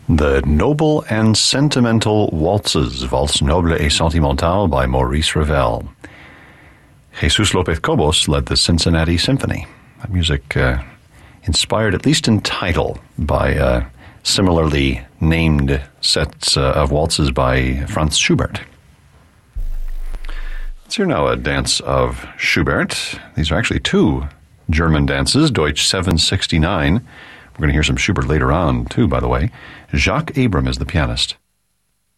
The Noble and Sentimental Waltzes, Valse Noble et Sentimentale by Maurice Ravel. Jesus Lopez Cobos led the Cincinnati Symphony. That music inspired, at least in title, by similarly named sets of waltzes by Franz Schubert. Let's hear now a dance of Schubert. These are actually two German dances, Deutsch 769. We're going to hear some Schubert later on, too, by the way. Jacques Abram is the pianist.